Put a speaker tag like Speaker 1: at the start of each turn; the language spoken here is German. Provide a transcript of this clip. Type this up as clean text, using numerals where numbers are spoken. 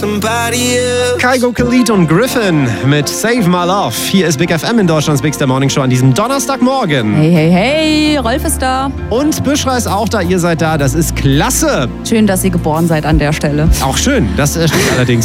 Speaker 1: Kygo Khalid und Griffin mit Save My Love. Hier ist Big FM in Deutschlands Big Morning Show an diesem Donnerstagmorgen.
Speaker 2: Hey, hey, hey, Rolf ist da.
Speaker 1: Und Büschra ist auch da, ihr seid da, das ist klasse.
Speaker 2: Schön, dass ihr geboren seid an der Stelle.
Speaker 1: Auch schön, das stimmt allerdings.